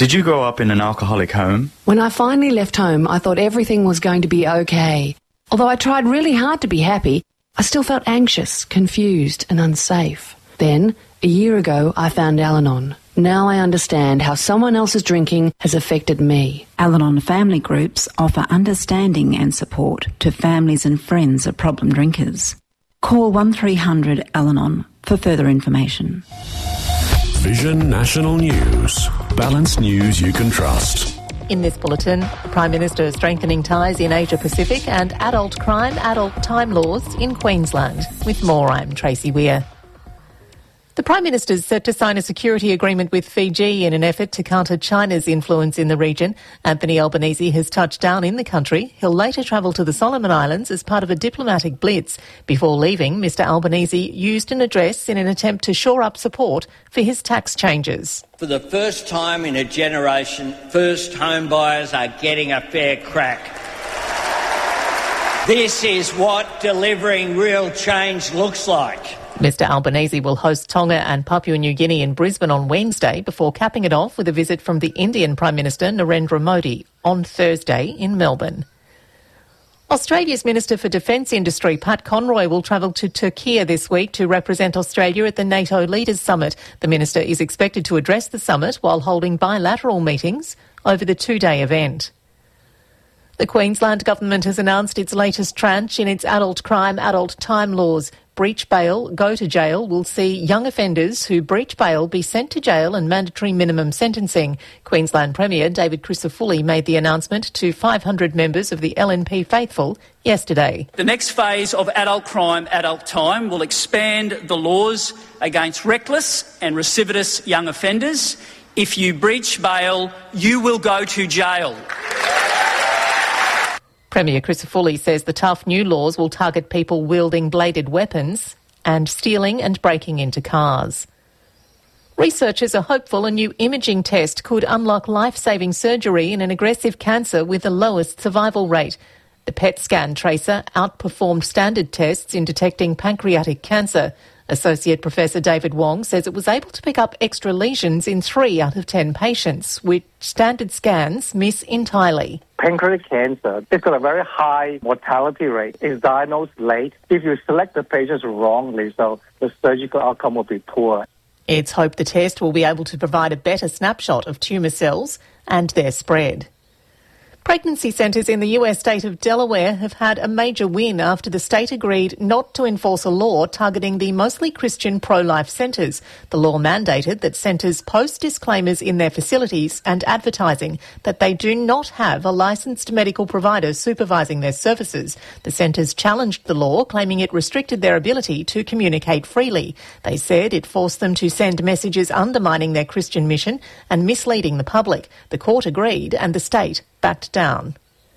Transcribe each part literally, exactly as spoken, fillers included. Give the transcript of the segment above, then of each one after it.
Did you grow up in an alcoholic home? When I finally left home, I thought everything was going to be okay. Although I tried really hard to be happy, I still felt anxious, confused and unsafe. Then, a year ago, I found Al-Anon. Now I understand how someone else's drinking has affected me. Al-Anon family groups offer understanding and support to families and friends of problem drinkers. Call one three hundred Al-Anon for further information. Vision National News. Balanced news you can trust. In this bulletin, the Prime Minister strengthening ties in Asia-Pacific and adult crime, adult time laws in Queensland. With more, I'm Tracy Weir. The Prime Minister is set to sign a security agreement with Fiji in an effort to counter China's influence in the region. Anthony Albanese has touched down in the country. He'll later travel to the Solomon Islands as part of a diplomatic blitz. Before leaving, Mr Albanese used an address in an attempt to shore up support for his tax changes. For the first time in a generation, first home buyers are getting a fair crack. This is what delivering real change looks like. Mr Albanese will host Tonga and Papua New Guinea in Brisbane on Wednesday before capping it off with a visit from the Indian Prime Minister Narendra Modi on Thursday in Melbourne. Australia's Minister for Defence Industry, Pat Conroy, will travel to Turkey this week to represent Australia at the NATO Leaders Summit. The Minister is expected to address the summit while holding bilateral meetings over the two-day event. The Queensland Government has announced its latest tranche in its adult crime, adult time laws. Breach bail, go to jail will see young offenders who breach bail be sent to jail and mandatory minimum sentencing. Queensland Premier David Crisafulli made the announcement to five hundred members of the L N P faithful yesterday. The next phase of adult crime, adult time will expand the laws against reckless and recidivist young offenders. If you breach bail, you will go to jail. Premier Crisafulli says the tough new laws will target people wielding bladed weapons and stealing and breaking into cars. Researchers are hopeful a new imaging test could unlock life-saving surgery in an aggressive cancer with the lowest survival rate. The P E T scan tracer outperformed standard tests in detecting pancreatic cancer. Associate Professor David Wong says it was able to pick up extra lesions in three out of ten patients, which standard scans miss entirely. Pancreatic cancer, it's got a very high mortality rate. It's diagnosed late. If you select the patients wrongly, so the surgical outcome will be poor. It's hoped the test will be able to provide a better snapshot of tumour cells and their spread. Pregnancy centres in the U S state of Delaware have had a major win after the state agreed not to enforce a law targeting the mostly Christian pro-life centres. The law mandated that centres post disclaimers in their facilities and advertising that they do not have a licensed medical provider supervising their services. The centres challenged the law, claiming it restricted their ability to communicate freely. They said it forced them to send messages undermining their Christian mission and misleading the public. The court agreed and the state backed down.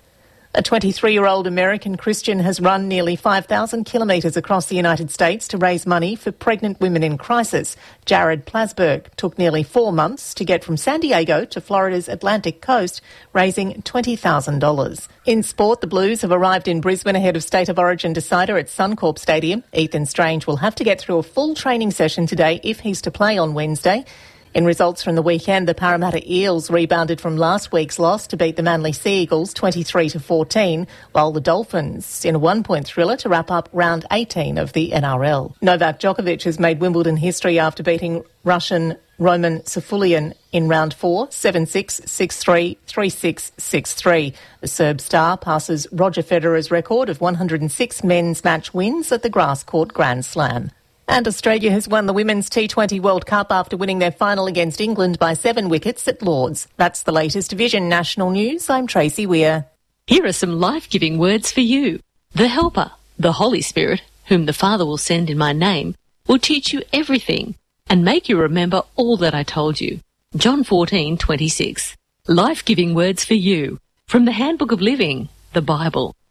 A twenty-three-year-old American Christian has run nearly five thousand kilometres across the United States to raise money for pregnant women in crisis. Jared Plasberg took nearly four months to get from San Diego to Florida's Atlantic coast, raising twenty thousand dollars. In sport, the Blues have arrived in Brisbane ahead of State of Origin decider at Suncorp Stadium. Ethan Strange will have to get through a full training session today if he's to play on Wednesday. In results from the weekend, the Parramatta Eels rebounded from last week's loss to beat the Manly Sea Eagles twenty-three to fourteen, while the Dolphins in a one-point thriller to wrap up round eighteen of the N R L. Novak Djokovic has made Wimbledon history after beating Russian Roman Safulian in round four, seven six, six three, three six, six three. The Serb star passes Roger Federer's record of one hundred six men's match wins at the grass court Grand Slam. And Australia has won the Women's T twenty World Cup after winning their final against England by seven wickets at Lord's. That's the latest Vision National News. I'm Tracy Weir. Here are some life-giving words for you. The Helper, the Holy Spirit, whom the Father will send in my name, will teach you everything and make you remember all that I told you. John fourteen twenty-six. Life-giving words for you from the Handbook of Living, the Bible.